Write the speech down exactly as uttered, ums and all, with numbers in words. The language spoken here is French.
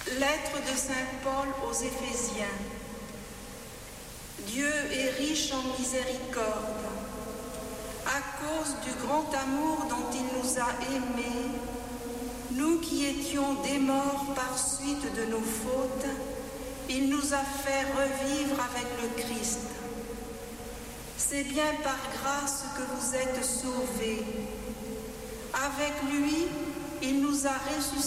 Lettre de saint Paul aux Éphésiens. Dieu est riche en miséricorde. À cause du grand amour dont il nous a aimés, nous qui étions des morts par suite de nos fautes, il nous a fait revivre avec le Christ. C'est bien par grâce que vous êtes sauvés. Avec lui, il nous a ressuscités